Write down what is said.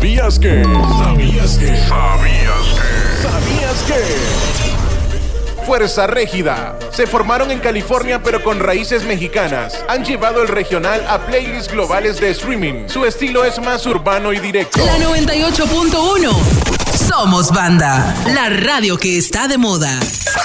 ¿Sabías que? ¿Sabías que? Fuerza Régida. Se formaron en California pero con raíces mexicanas. Han llevado el regional a playlists globales de streaming. Su estilo es más urbano y directo. La 98.1. Somos Banda, la radio que está de moda.